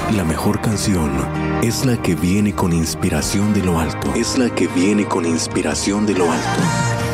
La mejor canción es la que viene con inspiración de lo alto. Es la que viene con inspiración de lo alto.